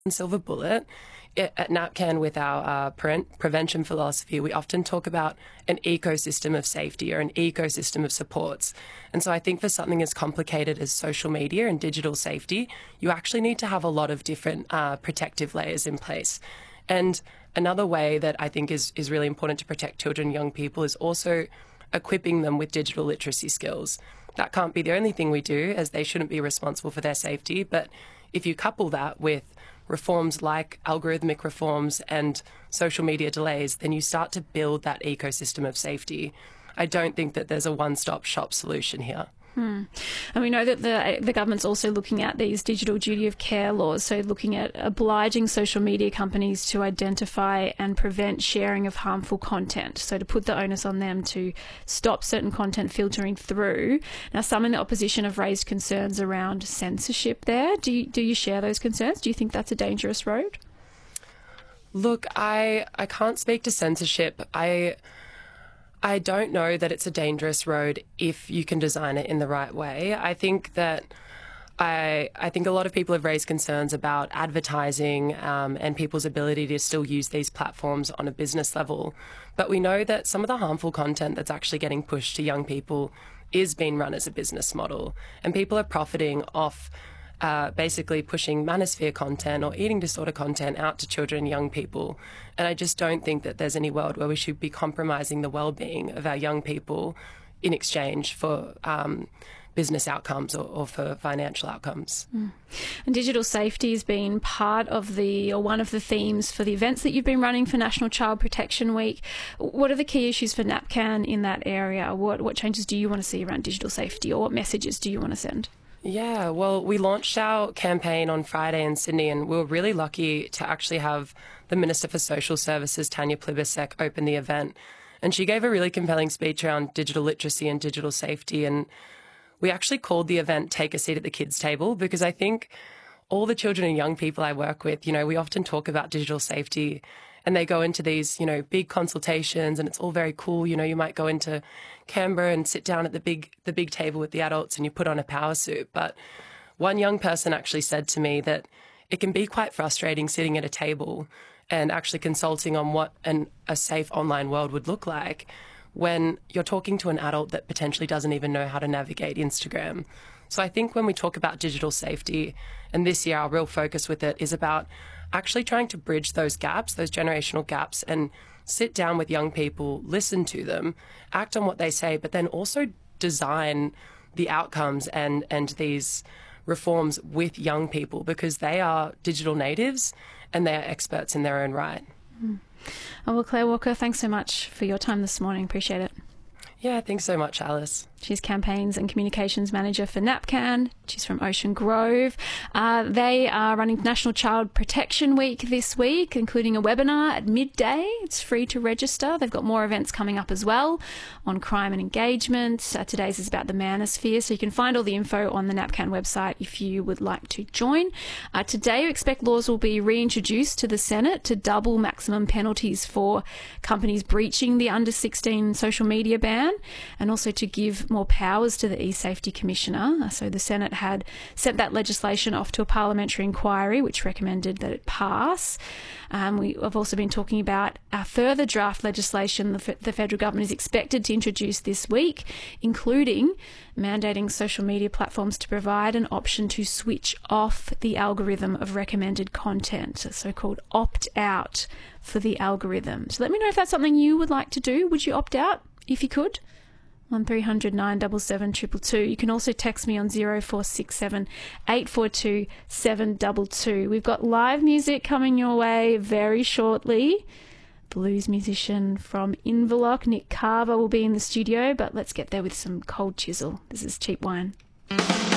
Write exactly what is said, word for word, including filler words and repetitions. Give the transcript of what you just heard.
silver bullet. It, at NAPCAN, with our uh, pre- prevention philosophy, we often talk about an ecosystem of safety or an ecosystem of supports. And so I think for something as complicated as social media and digital safety, you actually need to have a lot of different uh, protective layers in place. And another way that I think is, is really important to protect children and young people is also equipping them with digital literacy skills. That can't be the only thing we do, as they shouldn't be responsible for their safety. But if you couple that with reforms like algorithmic reforms and social media delays, then you start to build that ecosystem of safety. I don't think that there's a one-stop shop solution here. Hmm. And we know that the the government's also looking at these digital duty of care laws, so looking at obliging social media companies to identify and prevent sharing of harmful content, so to put the onus on them to stop certain content filtering through. Now, some in the opposition have raised concerns around censorship there. Do you, do you share those concerns? Do you think that's a dangerous road? Look, I, I can't speak to censorship. I... I don't know that it's a dangerous road if you can design it in the right way. I think that I I think a lot of people have raised concerns about advertising um, and people's ability to still use these platforms on a business level. But we know that some of the harmful content that's actually getting pushed to young people is being run as a business model, and people are profiting off Uh, basically pushing manosphere content or eating disorder content out to children and young people. And I just don't think that there's any world where we should be compromising the well-being of our young people in exchange for um, business outcomes or, or for financial outcomes. Mm. And digital safety has been part of the, or one of the themes for the events that you've been running for National Child Protection Week. What are the key issues for NAPCAN in that area? What, what changes do you want to see around digital safety, or what messages do you want to send? Yeah, well, we launched our campaign on Friday in Sydney, and we were really lucky to actually have the Minister for Social Services, Tanya Plibersek, open the event. And she gave a really compelling speech around digital literacy and digital safety. And we actually called the event Take a Seat at the Kids' Table, because I think all the children and young people I work with, you know, we often talk about digital safety, and they go into these, you know, big consultations, and it's all very cool. You know, you might go into Canberra and sit down at the big the big table with the adults and you put on a power suit. But one young person actually said to me that it can be quite frustrating sitting at a table and actually consulting on what an, a safe online world would look like when you're talking to an adult that potentially doesn't even know how to navigate Instagram. So I think when we talk about digital safety, and this year our real focus with it is about actually trying to bridge those gaps, those generational gaps, and sit down with young people, listen to them, act on what they say, but then also design the outcomes and, and these reforms with young people, because they are digital natives and they are experts in their own right. Mm. Oh, well, Claire Walker, thanks so much for your time this morning. Appreciate it. Yeah, thanks so much, Alice. She's Campaigns and Communications Manager for NAPCAN. She's from Ocean Grove. Uh, they are running National Child Protection Week this week, including a webinar at midday. It's free to register. They've got more events coming up as well on crime and engagement. Uh, today's is about the manosphere, so you can find all the info on the NAPCAN website if you would like to join. Uh, today, we expect laws will be reintroduced to the Senate to double maximum penalties for companies breaching the under sixteen social media ban, and also to give more powers to the e-Safety Commissioner. So the Senate had sent that legislation off to a parliamentary inquiry, which recommended that it pass. Um, we have also been talking about a further draft legislation the, the federal government is expected to introduce this week, including mandating social media platforms to provide an option to switch off the algorithm of recommended content, a so-called opt-out for the algorithm. So let me know if that's something you would like to do. Would you opt out if you could? one three hundred nine seven seven two two two. You can also text me on zero four six seven eight four two seven two two. We've got live music coming your way very shortly. Blues musician from Inverloch, Nick Carver, will be in the studio, but let's get there with some Cold Chisel. This is Cheap Wine.